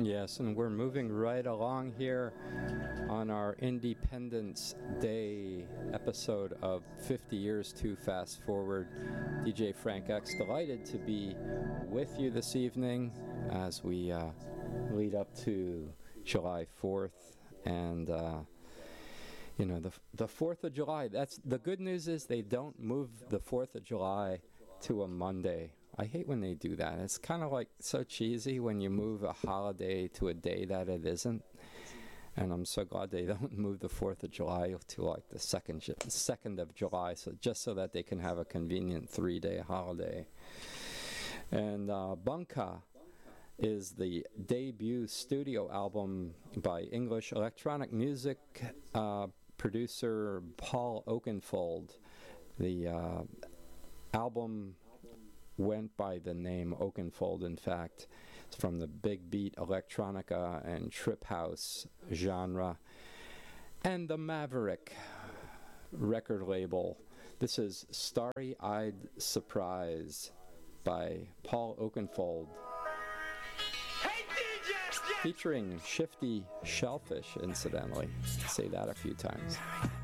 Yes, and we're moving right along here on our Independence Day episode of 50 Years Too Fast Forward. DJ Frank X, delighted to be with you this evening as we lead up to July 4th. And, you know, the 4th of July, that's the good news is they don't move the 4th of July to a Monday. I hate when they do that. It's kind of like so cheesy when you move a holiday to a day that it isn't. And I'm so glad they don't move the 4th of July to like the 2nd of July, so just so that they can have a convenient 3-day holiday. And Bunka is the debut studio album by English electronic music producer Paul Oakenfold. The album went by the name Oakenfold, in fact. It's from the big beat electronica and trip house genre. And the Maverick record label. This is Starry-Eyed Surprise by Paul Oakenfold. Hey, DJ! Featuring Shifty Shellfish, incidentally. Say that a few times.